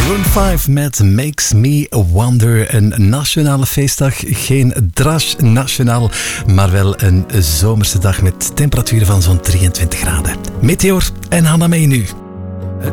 Maroon 5 met Makes Me Wonder. Een nationale feestdag, geen Drash Nationaal, maar wel een zomerse dag met temperaturen van zo'n 23 graden. Meteor en Hanna Mee nu.